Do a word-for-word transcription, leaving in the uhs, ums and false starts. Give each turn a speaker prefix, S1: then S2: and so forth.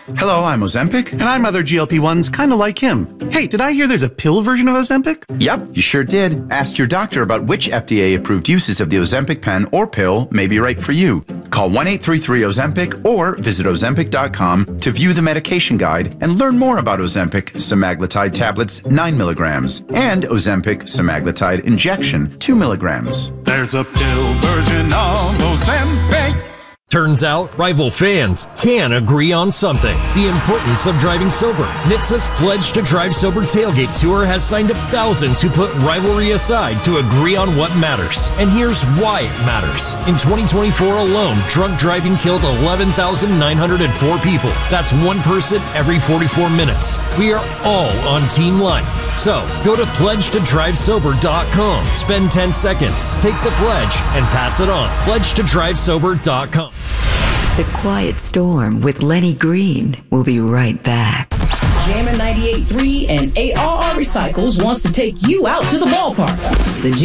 S1: Hello, I'm Ozempic.
S2: And I'm other G L P ones kind of like him. Hey, did I hear there's a pill version of Ozempic?
S1: Yep, you sure did. Ask your doctor about which F D A-approved uses of the Ozempic pen or pill may be right for you. Call one eight three three Ozempic or visit Ozempic dot com to view the medication guide and learn more about Ozempic semaglutide tablets nine milligrams and Ozempic semaglutide injection two milligrams.
S3: There's a pill version of Ozempic.
S4: Turns out, rival fans can agree on something. The importance of driving sober. N H T S A's Pledge to Drive Sober Tailgate Tour has signed up thousands who put rivalry aside to agree on what matters. And here's why it matters. In twenty twenty-four alone, drunk driving killed eleven thousand nine hundred four people. That's one person every forty-four minutes. We are all on Team Life. So, go to pledge to drive sober dot com. Spend ten seconds, take the pledge, and pass it on. pledge to drive sober dot com.
S5: The Quiet Storm with Lenny Green. We'll be right back.
S6: Jammin' ninety-eight point three and A R R Recycles wants to take you out to the ballpark. The